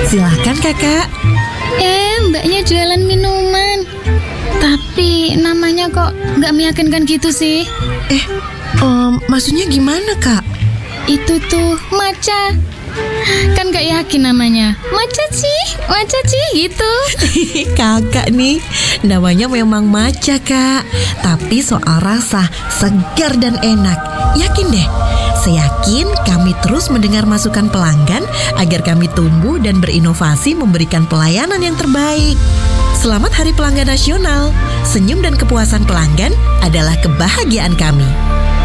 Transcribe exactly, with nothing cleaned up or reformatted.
Silakan kakak. Eh, mbaknya jualan minuman. Tapi namanya kok nggak meyakinkan gitu sih. Eh, um, maksudnya gimana kak? Itu tuh matcha. Kan gak yakin namanya. Matcha sih, matcha sih gitu. Kakak nih, namanya memang matcha kak. Tapi soal rasa segar dan enak. Yakin deh. Seyakin kami terus mendengar masukan pelanggan agar kami tumbuh dan berinovasi memberikan pelayanan yang terbaik. Selamat Hari Pelanggan Nasional. Senyum dan kepuasan pelanggan adalah kebahagiaan kami.